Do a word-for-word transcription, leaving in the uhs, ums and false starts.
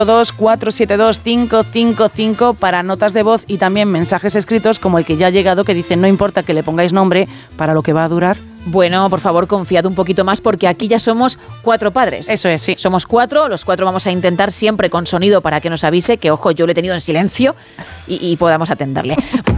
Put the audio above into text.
dos cuatro siete dos cinco cinco cinco para notas de voz y también mensajes escritos como el que ya ha llegado, que dice: no importa que le pongáis nombre para lo que va a durar. Bueno, por favor, confiad un poquito más porque aquí ya somos cuatro padres. Eso es, sí. Somos cuatro, los cuatro vamos a intentar siempre con sonido para que nos avise, que ojo, yo lo he tenido en silencio y, y podamos atenderle.